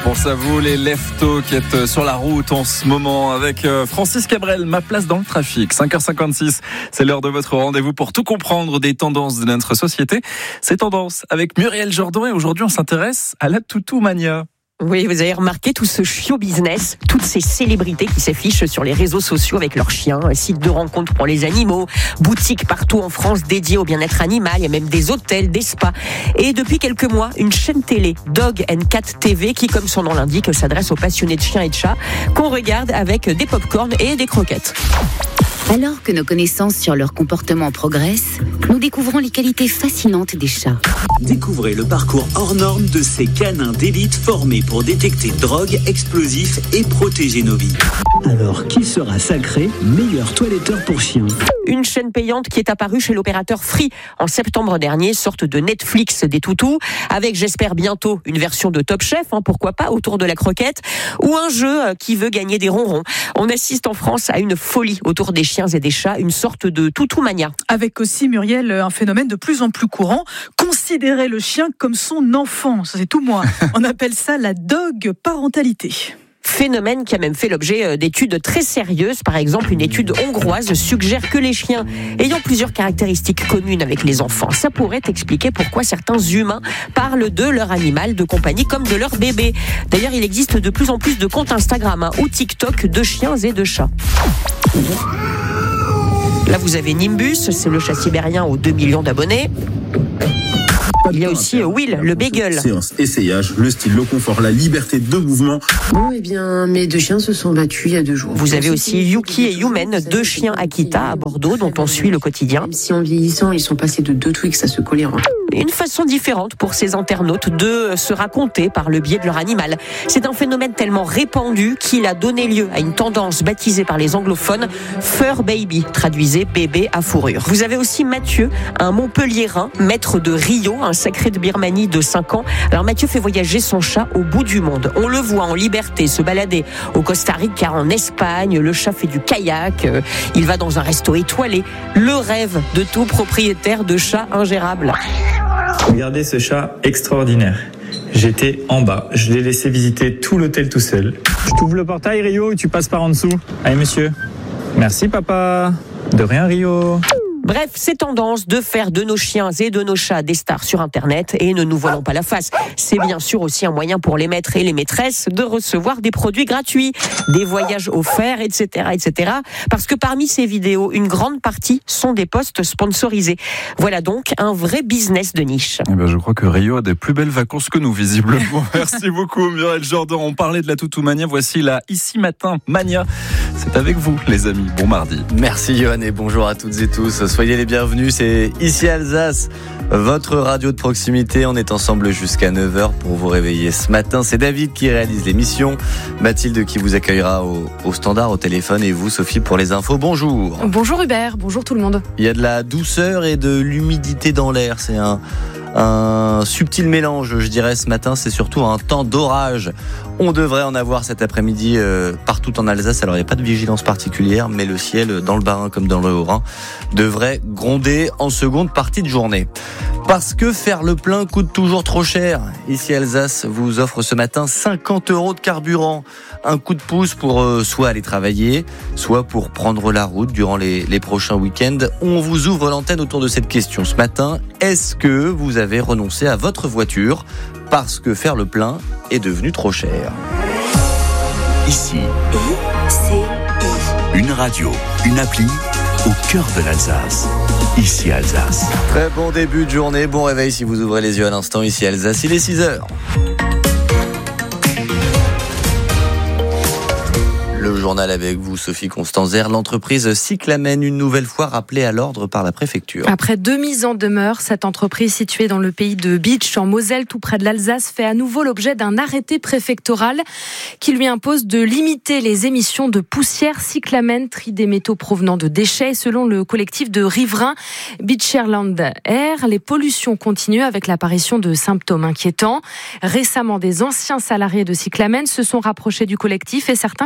Pense à vous les leftos qui êtes sur la route en ce moment avec Francis Cabrel, ma place dans le trafic. 5h56, c'est l'heure de votre rendez-vous pour tout comprendre des tendances de notre société. Ces tendances avec Muriel Jourdan et aujourd'hui on s'intéresse à la toutou-mania. Oui, vous avez remarqué tout ce show business, toutes ces célébrités qui s'affichent sur les réseaux sociaux avec leurs chiens, sites de rencontres pour les animaux, boutiques partout en France dédiées au bien-être animal, il y a même des hôtels, des spas. Et depuis quelques mois, une chaîne télé, Dog & Cat TV, qui, comme son nom l'indique, s'adresse aux passionnés de chiens et de chats, qu'on regarde avec des pop-corn et des croquettes. Alors que nos connaissances sur leur comportement progressent, nous découvrons les qualités fascinantes des chats. Découvrez le parcours hors norme de ces canins d'élite formés pour détecter drogue, explosifs et protéger nos vies. Alors, qui sera sacré meilleur toiletteur pour chiens ? Une chaîne payante qui est apparue chez l'opérateur Free en septembre dernier, sorte de Netflix des toutous, avec j'espère bientôt une version de Top Chef, pourquoi pas, autour de la croquette, ou un jeu qui veut gagner des ronrons. On assiste en France à une folie autour des chiens et des chats, une sorte de toutou-mania. Avec aussi, Muriel, un phénomène de plus en plus courant, considérer le chien comme son enfant, ça c'est tout moi. On appelle ça la dog parentalité. Phénomène qui a même fait l'objet d'études très sérieuses. Par exemple, une étude hongroise suggère que les chiens ayant plusieurs caractéristiques communes avec les enfants, ça pourrait expliquer pourquoi certains humains parlent de leur animal de compagnie comme de leur bébé. D'ailleurs, il existe de plus en plus de comptes Instagram ou TikTok de chiens et de chats. Là, vous avez Nimbus, c'est le chat sibérien aux 2 millions d'abonnés. Il y a aussi Will, le beagle. Séance essayage, le style, le confort, la liberté de mouvement. Bon, eh bien, mes 2 chiens se sont battus il y a 2 jours. Vous avez aussi Yuki et Yumen, 2 chiens Akita à Bordeaux, dont on suit le quotidien. Même si en vieillissant, ils sont passés de 2 Twix à se coller en... Une façon différente pour ces internautes de se raconter par le biais de leur animal. C'est un phénomène tellement répandu qu'il a donné lieu à une tendance baptisée par les anglophones Fur Baby, traduisez bébé à fourrure. Vous avez aussi Mathieu, un Montpelliérain, maître de Rio, un sacré de Birmanie de 5 ans. Alors Mathieu fait voyager son chat au bout du monde. On le voit en liberté se balader au Costa Rica, en Espagne. Le chat fait du kayak, il va dans un resto étoilé. Le rêve de tout propriétaire de chat ingérable. Regardez ce chat extraordinaire. J'étais en bas. Je l'ai laissé visiter tout l'hôtel tout seul. Je t'ouvre le portail, Rio, et tu passes par en dessous. Allez, monsieur. Merci, papa. De rien, Rio. Bref, ces tendances de faire de nos chiens et de nos chats des stars sur Internet, et ne nous voilons pas la face, c'est bien sûr aussi un moyen pour les maîtres et les maîtresses de recevoir des produits gratuits, des voyages offerts, etc., etc. Parce que parmi ces vidéos, une grande partie sont des posts sponsorisés. Voilà donc un vrai business de niche. Eh ben, je crois que Rio a des plus belles vacances que nous, visiblement. Merci beaucoup, Muriel Jourdan. On parlait de la toutou-mania, voici la Ici Matin Mania. C'est avec vous, les amis. Bon mardi. Merci, Johan, et bonjour à toutes et tous. Soyez les bienvenus, c'est Ici Alsace, votre radio de proximité. On est ensemble jusqu'à 9h pour vous réveiller ce matin. C'est David qui réalise l'émission, Mathilde qui vous accueillera au standard, au téléphone, et vous, Sophie, pour les infos. Bonjour. Bonjour Hubert, bonjour tout le monde. Il y a de la douceur et de l'humidité dans l'air. C'est un subtil mélange, je dirais, ce matin. C'est surtout un temps d'orage. On devrait en avoir cet après-midi partout en Alsace. Alors, il n'y a pas de vigilance particulière, mais le ciel, dans le Bas-Rhin comme dans le Haut-Rhin, devrait gronder en seconde partie de journée. Parce que faire le plein coûte toujours trop cher. Ici, Alsace vous offre ce matin 50 € de carburant. Un coup de pouce pour soit aller travailler, soit pour prendre la route durant les prochains week-ends. On vous ouvre l'antenne autour de cette question ce matin. Est-ce que vous avez renoncé à votre voiture parce que faire le plein est devenu trop cher? Ici, une radio, une appli au cœur de l'Alsace. Ici Alsace. Très bon début de journée, bon réveil si vous ouvrez les yeux à l'instant. Ici Alsace, il est 6h. Le journal avec vous, Sophie Constanzer. L'entreprise Cyclamen, une nouvelle fois rappelée à l'ordre par la préfecture. Après 2 mises en demeure, cette entreprise située dans le pays de Bitsch, en Moselle, tout près de l'Alsace, fait à nouveau l'objet d'un arrêté préfectoral qui lui impose de limiter les émissions de poussière. Cyclamen trie des métaux provenant de déchets. Selon le collectif de riverains Bitcherland Air, les pollutions continuent avec l'apparition de symptômes inquiétants. Récemment, des anciens salariés de Cyclamen se sont rapprochés du collectif et certains, comme Joséphine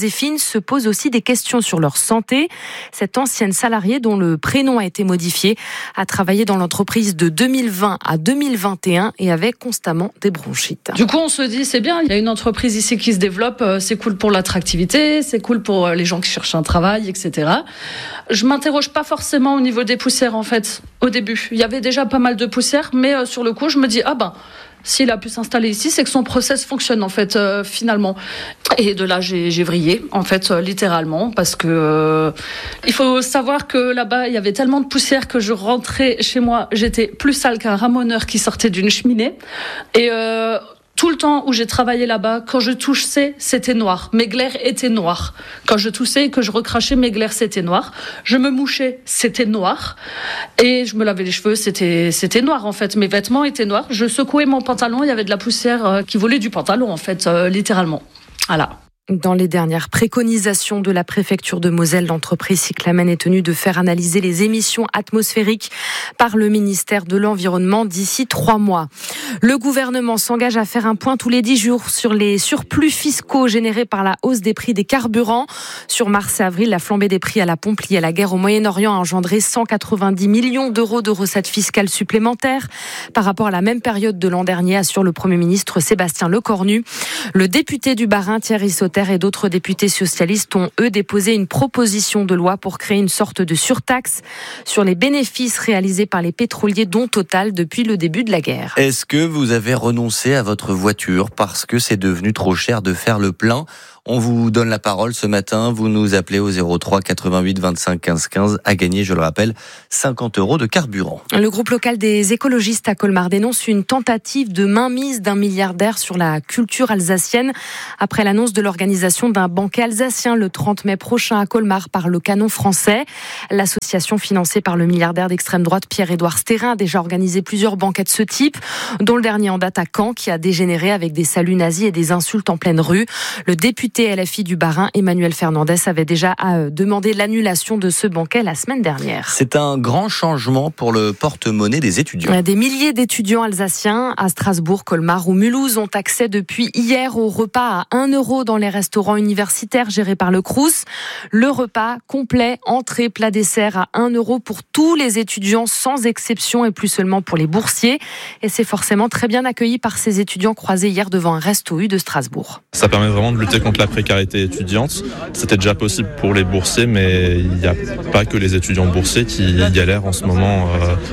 Joséphine se pose aussi des questions sur leur santé. Cette ancienne salariée, dont le prénom a été modifié, a travaillé dans l'entreprise de 2020 à 2021 et avait constamment des bronchites. Du coup, on se dit, c'est bien, il y a une entreprise ici qui se développe, c'est cool pour l'attractivité, c'est cool pour les gens qui cherchent un travail, etc. Je m'interroge pas forcément au niveau des poussières, en fait, au début. Il y avait déjà pas mal de poussières, mais sur le coup, je me dis, s'il a pu s'installer ici, c'est que son process fonctionne, en fait, finalement. Et de là, j'ai vrillé, en fait, littéralement, parce que il faut savoir que là-bas, il y avait tellement de poussière que je rentrais chez moi, j'étais plus sale qu'un ramoneur qui sortait d'une cheminée. Et tout le temps où j'ai travaillé là-bas, quand je toussais, c'était noir. Mes glaires étaient noires. Quand je toussais et que je recrachais, mes glaires, c'était noir. Je me mouchais, c'était noir. Et je me lavais les cheveux, c'était noir, en fait. Mes vêtements étaient noirs. Je secouais mon pantalon, il y avait de la poussière qui volait du pantalon, en fait, littéralement. Voilà. Dans les dernières préconisations de la préfecture de Moselle, l'entreprise Cyclamen est tenue de faire analyser les émissions atmosphériques par le ministère de l'Environnement d'ici 3 mois. Le gouvernement s'engage à faire un point tous les 10 jours sur les surplus fiscaux générés par la hausse des prix des carburants. Sur mars et avril, la flambée des prix à la pompe liée à la guerre au Moyen-Orient a engendré 190 millions d'euros de recettes fiscales supplémentaires par rapport à la même période de l'an dernier, assure le Premier ministre Sébastien Lecornu. Le député du Bas-Rhin, Thierry Sauter, et d'autres députés socialistes ont, eux, déposé une proposition de loi pour créer une sorte de surtaxe sur les bénéfices réalisés par les pétroliers, dont Total, depuis le début de la guerre. Est-ce que vous avez renoncé à votre voiture parce que c'est devenu trop cher de faire le plein ? On vous donne la parole ce matin. Vous nous appelez au 03 88 25 15 15 à gagner, je le rappelle, 50 € de carburant. Le groupe local des écologistes à Colmar dénonce une tentative de mainmise d'un milliardaire sur la culture alsacienne après l'annonce de l'organisation d'un banquet alsacien le 30 mai prochain à Colmar par le Canon français. L'association financée par le milliardaire d'extrême droite Pierre-Édouard Stérin a déjà organisé plusieurs banquets de ce type, dont le dernier en date à Caen qui a dégénéré avec des saluts nazis et des insultes en pleine rue. Le député LFI du Bas-Rhin, Emmanuel Fernandez, avait déjà demandé l'annulation de ce banquet la semaine dernière. C'est un grand changement pour le porte-monnaie des étudiants. Des milliers d'étudiants alsaciens à Strasbourg, Colmar ou Mulhouse ont accès depuis hier au repas à 1 € dans les restaurants universitaires gérés par le Crous. Le repas complet, entrée, plat, dessert à 1 € pour tous les étudiants sans exception et plus seulement pour les boursiers. Et c'est forcément très bien accueilli par ces étudiants croisés hier devant un resto U de Strasbourg. Ça permet vraiment de lutter contre la précarité étudiante. C'était déjà possible pour les boursiers, mais il n'y a pas que les étudiants boursiers qui galèrent en ce moment.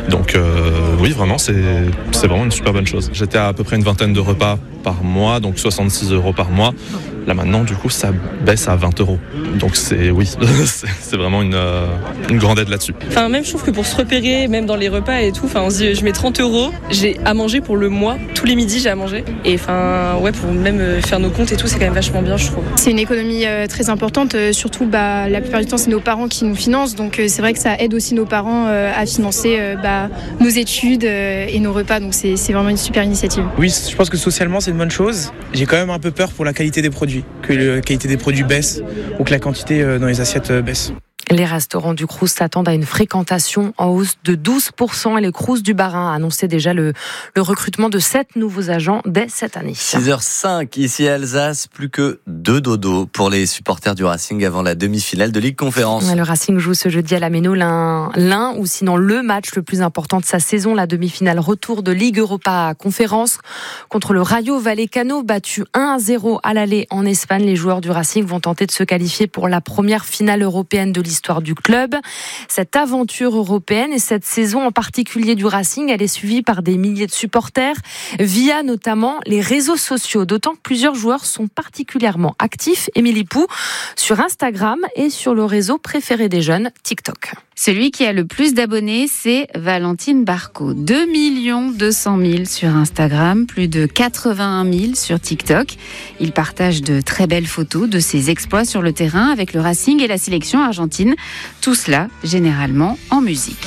Oui, vraiment, c'est vraiment une super bonne chose. J'étais à peu près une vingtaine de repas par mois, donc 66 € par mois. Là maintenant, du coup, ça baisse à 20 €. Donc c'est vraiment une grande aide là-dessus. Enfin, même je trouve que pour se repérer, même dans les repas et tout, on se dit, je mets 30 €, j'ai à manger pour le mois. Tous les midis, j'ai à manger. Et pour même faire nos comptes et tout, c'est quand même vachement bien, je trouve. C'est une économie très importante. Surtout, la plupart du temps, c'est nos parents qui nous financent. Donc c'est vrai que ça aide aussi nos parents à financer nos études et nos repas. Donc c'est vraiment une super initiative. Oui, je pense que socialement, c'est une bonne chose. J'ai quand même un peu peur pour la qualité des produits, que la qualité des produits baisse ou que la quantité dans les assiettes baisse. Les restaurants du Crous s'attendent à une fréquentation en hausse de 12% et le Crous du Bas-Rhin a annoncé déjà le recrutement de 7 nouveaux agents dès cette année. 6h05 ici à Alsace, plus que 2 dodos pour les supporters du Racing avant la demi-finale de Ligue Conférence. Le Racing joue ce jeudi à la Méno l'un ou sinon le match le plus important de sa saison, la demi-finale retour de Ligue Europa Conférence contre le Rayo Vallecano, battu 1-0 à l'aller en Espagne. Les joueurs du Racing vont tenter de se qualifier pour la première finale européenne de l'histoire du club. Cette aventure européenne et cette saison en particulier du Racing, elle est suivie par des milliers de supporters via notamment les réseaux sociaux, d'autant que plusieurs joueurs sont particulièrement actifs, Émilie Pou, sur Instagram et sur le réseau préféré des jeunes, TikTok. Celui qui a le plus d'abonnés, c'est Valentine Barco. 2 200 000 sur Instagram, plus de 81 000 sur TikTok. Il partage de très belles photos de ses exploits sur le terrain avec le Racing et la sélection argentine. Tout cela, généralement, en musique.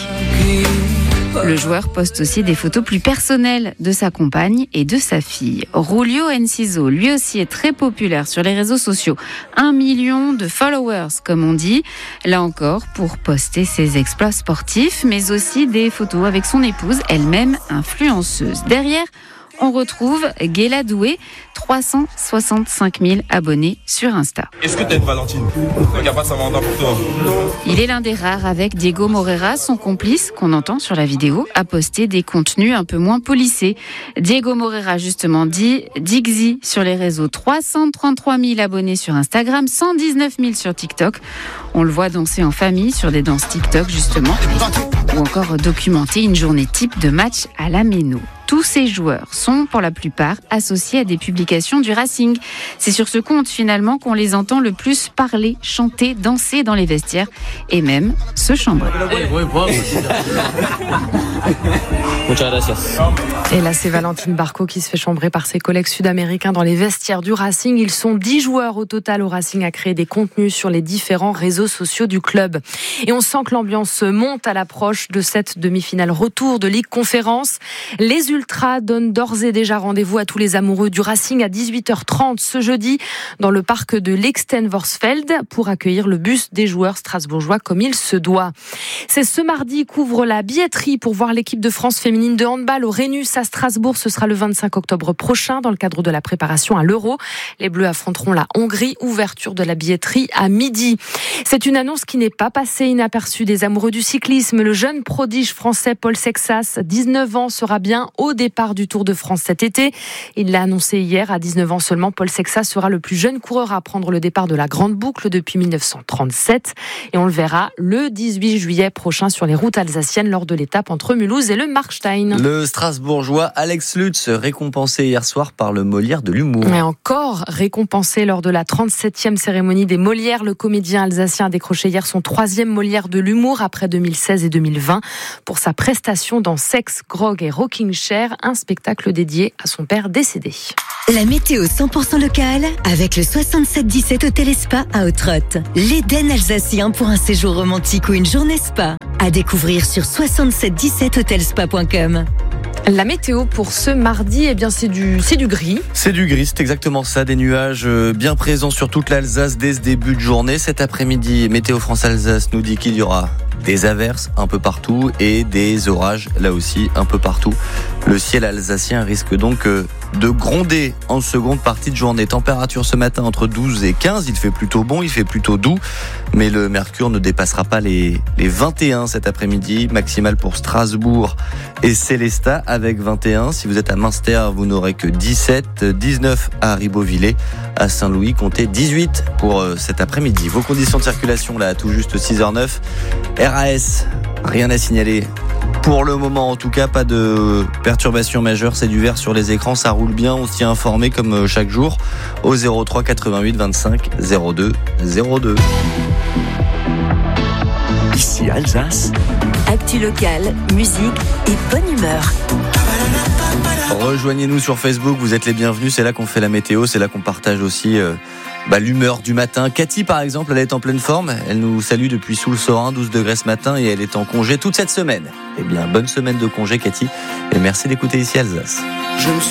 Le joueur poste aussi des photos plus personnelles de sa compagne et de sa fille. Julio Enciso, lui aussi, est très populaire sur les réseaux sociaux. 1 million de followers, comme on dit. Là encore, pour poster ses exploits sportifs, mais aussi des photos avec son épouse, elle-même influenceuse. Derrière, on retrouve Guéla Doué, 365 000 abonnés sur Insta. Est-ce que tu as une Valentine? Il n'y a pas Samantha pour toi. Il est l'un des rares avec Diego Moreira, son complice, qu'on entend sur la vidéo, à poster des contenus un peu moins polissés. Diego Moreira, justement, dit Dixie sur les réseaux, 333 000 abonnés sur Instagram, 119 000 sur TikTok. On le voit danser en famille sur des danses TikTok, justement, ou encore documenter une journée type de match à la Méno. Tous ces joueurs sont, pour la plupart, associés à des publications du Racing. C'est sur ce compte, finalement, qu'on les entend le plus parler, chanter, danser dans les vestiaires et même se chambrer. Et là, c'est Valentine Barco qui se fait chambrer par ses collègues sud-américains dans les vestiaires du Racing. Ils sont 10 joueurs au total au Racing à créer des contenus sur les différents réseaux sociaux du club. Et on sent que l'ambiance monte à l'approche de cette demi-finale retour de Ligue Conférence. Les Ultras donnent d'ores et déjà rendez-vous à tous les amoureux du Racing à 18h30 ce jeudi dans le parc de l'Extenvorsfeld pour accueillir le bus des joueurs strasbourgeois comme il se doit. C'est ce mardi qu'ouvre la billetterie pour voir l'équipe de France féminine de handball au Rhenus à Strasbourg. Ce sera le 25 octobre prochain dans le cadre de la préparation à l'Euro. Les Bleus affronteront la Hongrie. Ouverture de la billetterie à midi. C'est une annonce qui n'est pas passée inaperçue des amoureux du cyclisme. Le jeune prodige français Paul Sexas, 19 ans, sera bien au départ du Tour de France cet été. Il l'a annoncé hier, à 19 ans seulement, Paul Sexas sera le plus jeune coureur à prendre le départ de la Grande Boucle depuis 1937. Et on le verra le 18 juillet prochain sur les routes alsaciennes lors de l'étape entre Mulhouse et le Markstein. Le Strasbourgeois Alex Lutz, récompensé hier soir par le Molière de l'humour. Mais encore récompensé lors de la 37e cérémonie des Molières. Le comédien alsacien a décroché hier son 3e Molière de l'humour après 2016 et 2020 pour sa prestation dans Sex, Grog et Rocking Chair, un spectacle dédié à son père décédé. La météo 100% locale avec le 6717 Hôtel et Spa à Autrotte. L'Éden alsacien pour un séjour romantique ou une journée spa. À découvrir sur 6717hotelspa.com. La météo pour ce mardi, eh bien c'est du gris. C'est du gris, c'est exactement ça. Des nuages bien présents sur toute l'Alsace dès ce début de journée. Cet après-midi, Météo France Alsace nous dit qu'il y aura des averses un peu partout et des orages là aussi un peu partout. Le ciel alsacien risque donc de gronder en seconde partie de journée. Température ce matin entre 12 et 15. Il fait plutôt bon, il fait plutôt doux. Mais le mercure ne dépassera pas les 21 cet après-midi. Maximal pour Strasbourg et Célestat avec 21. Si vous êtes à Münster, vous n'aurez que 17. 19 à Ribeauvillé. À Saint-Louis, comptez 18 pour cet après-midi. Vos conditions de circulation là, à tout juste 6h09. RAS, rien à signaler. Pour le moment, en tout cas, pas de perturbations majeures. C'est du vert sur les écrans, ça roule bien. On s'y est informé comme chaque jour au 03 88 25 02 02. Ici Alsace. Actu locale, musique et bonne humeur. Rejoignez-nous sur Facebook, vous êtes les bienvenus. C'est là qu'on fait la météo, c'est là qu'on partage aussi l'humeur du matin. Cathy, par exemple, elle est en pleine forme. Elle nous salue depuis Soultz-Saurin, 12 degrés ce matin, et elle est en congé toute cette semaine. Eh bien, bonne semaine de congé, Cathy. Et merci d'écouter Ici Alsace.